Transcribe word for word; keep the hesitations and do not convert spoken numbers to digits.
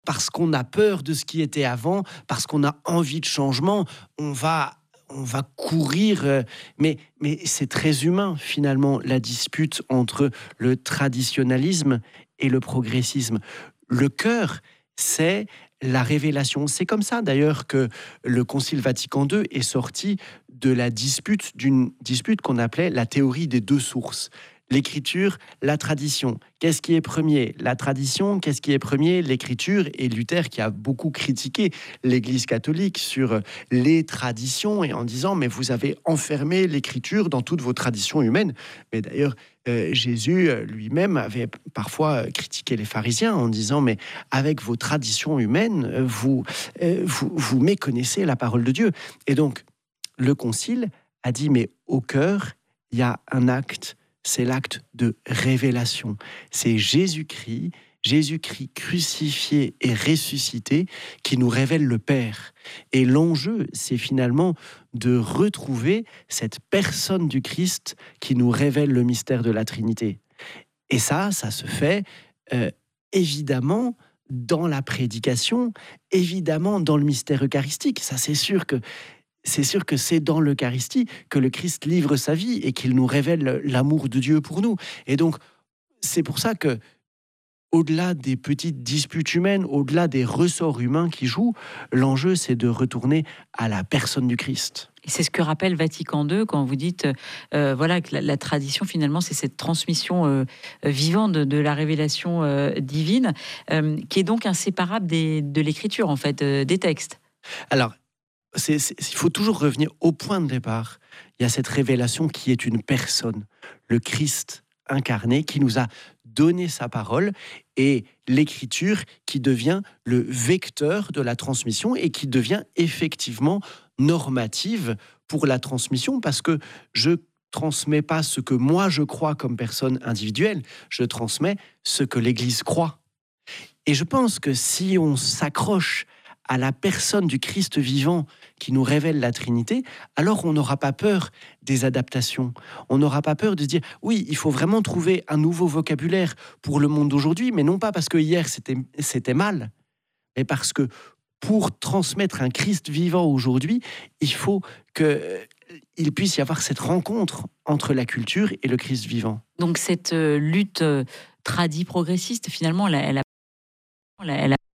parce qu'on a peur de ce qui était avant, parce qu'on a envie de changement, on va on va courir, euh, mais, mais c'est très humain finalement la dispute entre le traditionnalisme et le progressisme. Le cœur, c'est la révélation. C'est comme ça d'ailleurs que le Concile Vatican deux est sorti de la dispute, d'une dispute qu'on appelait la théorie des deux sources. L'écriture, la tradition. Qu'est-ce qui est premier? La tradition, qu'est-ce qui est premier? L'écriture. Et Luther qui a beaucoup critiqué l'Église catholique sur les traditions et en disant mais vous avez enfermé l'écriture dans toutes vos traditions humaines. Mais d'ailleurs, euh, Jésus lui-même avait parfois critiqué les pharisiens en disant mais avec vos traditions humaines, vous, euh, vous, vous méconnaissez la parole de Dieu. Et donc, le Concile a dit mais au cœur, il y a un acte. C'est l'acte de révélation. C'est Jésus-Christ, Jésus-Christ crucifié et ressuscité qui nous révèle le Père. Et l'enjeu, c'est finalement de retrouver cette personne du Christ qui nous révèle le mystère de la Trinité. Et ça, ça se fait euh, évidemment dans la prédication, évidemment dans le mystère eucharistique. Ça, c'est sûr que C'est sûr que c'est dans l'Eucharistie que le Christ livre sa vie et qu'il nous révèle l'amour de Dieu pour nous. Et donc, c'est pour ça que, au-delà des petites disputes humaines, au-delà des ressorts humains qui jouent, l'enjeu, c'est de retourner à la personne du Christ. Et c'est ce que rappelle Vatican deux quand vous dites euh, voilà, que la, la tradition, finalement, c'est cette transmission euh, vivante de, de la révélation euh, divine, euh, qui est donc inséparable des, de l'écriture, en fait, euh, des textes. Alors, C'est, c'est, il faut toujours revenir au point de départ. Il y a cette révélation qui est une personne, le Christ incarné, qui nous a donné sa parole, et l'écriture qui devient le vecteur de la transmission et qui devient effectivement normative pour la transmission, parce que je transmets pas ce que moi je crois comme personne individuelle, je transmets ce que l'Église croit. Et je pense que si on s'accroche à la personne du Christ vivant qui nous révèle la Trinité, alors on n'aura pas peur des adaptations. On n'aura pas peur de se dire, oui, il faut vraiment trouver un nouveau vocabulaire pour le monde d'aujourd'hui, mais non pas parce que hier c'était, c'était mal, mais parce que pour transmettre un Christ vivant aujourd'hui, il faut qu'il puisse y avoir cette rencontre entre la culture et le Christ vivant. Donc cette euh, lutte euh, tradie progressiste, finalement, elle a, elle a, elle a